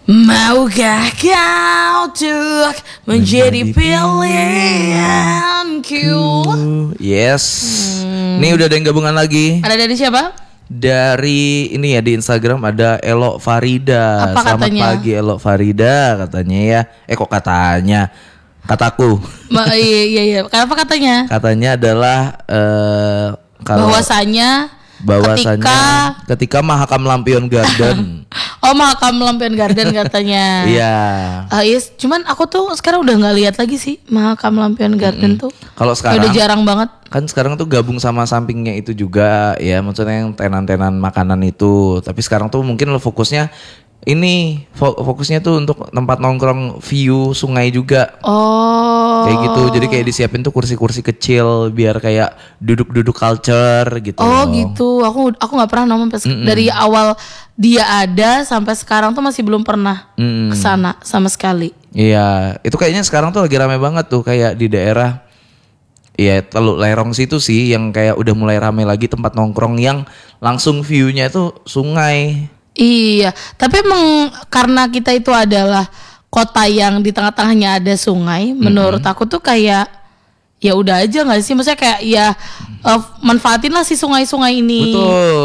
Maukah kau untuk menjadi pilihanku? Yes. Nih udah ada yang gabungan lagi. Ada dari siapa? Dari ini ya, di Instagram ada Elo Farida. Apa Selamat katanya? pagi Elo Farida katanya ya. Kok katanya? Kataku. Iya. Kenapa katanya? Katanya adalah kalau Bahwasanya ketika Mahakam Lampion Garden. Oh, Mahakam Lampion Garden katanya. Iya. Yes. Cuman aku tuh sekarang udah nggak lihat lagi sih Mahakam Lampion Garden tuh. Kalau sekarang udah jarang banget. kan sekarang tuh gabung sama sampingnya itu juga ya, maksudnya yang tenan-tenan makanan itu. Tapi sekarang tuh mungkin lo fokusnya ini fokusnya tuh untuk tempat nongkrong view sungai juga. Oh. Kayak gitu. Jadi kayak disiapin tuh kursi-kursi kecil biar kayak duduk-duduk culture gitu. Oh gitu. Aku nggak pernah nongkrong dari awal dia ada sampai sekarang tuh masih belum pernah kesana sama sekali. Iya, itu kayaknya sekarang tuh lagi rame banget tuh kayak di daerah. Iya, Teluk Lerong situ sih yang kayak udah mulai rame lagi tempat nongkrong yang langsung view-nya itu sungai. Iya, tapi emang karena kita itu adalah kota yang di tengah-tengahnya ada sungai, menurut aku tuh kayak ya udah aja nggak sih, maksudnya kayak ya manfaatin lah si sungai-sungai ini. Betul,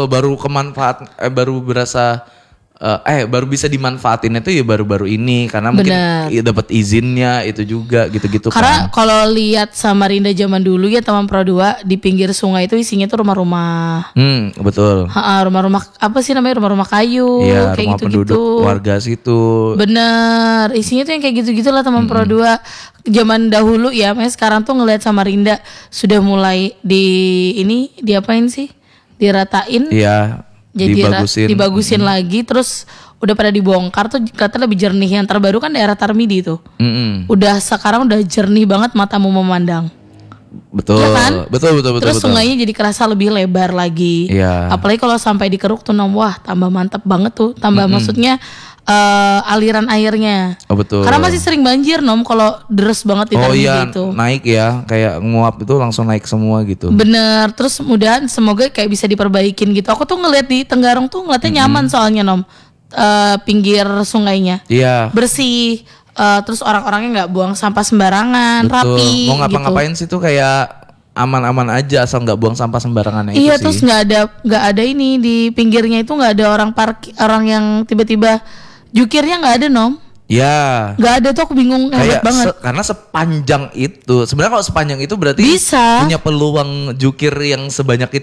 baru berasa baru bisa dimanfaatin itu ya baru-baru ini karena mungkin ya dapat izinnya itu juga gitu-gitu. Karena kalau lihat Samarinda zaman dulu ya Taman Pro 2 di pinggir sungai itu isinya tuh rumah-rumah. Betul. Rumah-rumah apa sih namanya, rumah-rumah kayu, ya, kayak rumah penduduk warga situ. Bener, isinya tuh yang kayak gitu-gitu lah Taman Pro 2 zaman dahulu ya. Makanya sekarang tuh ngelihat Samarinda sudah mulai diapain sih? Diratain. Iya. Jadi dibagusin lagi, terus udah pada dibongkar tuh katanya lebih jernih. Yang terbaru kan daerah Tarmidi tuh. Sekarang udah jernih banget matamu memandang. Betul. Ya kan? Betul. Terus sungainya jadi kerasa lebih lebar lagi. Iya. Apalagi kalau sampai dikeruk tuh wah tambah mantep banget tuh. Tambah maksudnya aliran airnya. Oh, betul. Karena masih sering banjir kalau deres banget di Tarmidi itu. Naik ya, kayak nguap itu langsung naik semua gitu. Bener, terus mudahan semoga kayak bisa diperbaikin gitu. Aku tuh ngeliat di Tenggarong tuh ngeliatnya nyaman soalnya pinggir sungainya. Iya. Bersih, terus orang-orangnya nggak buang sampah sembarangan, rapi. Mau ngapa-ngapain gitu. sih tuh kayak aman-aman aja asal nggak buang sampah sembarangan itu Iya, sih. terus nggak ada ini di pinggirnya itu nggak ada orang yang tiba-tiba jukirnya nggak ada Ya. Nggak ada tuh, aku bingung hebat banget. Karena sepanjang itu sebenarnya kalau sepanjang itu berarti bisa punya peluang jukir yang sebanyak itu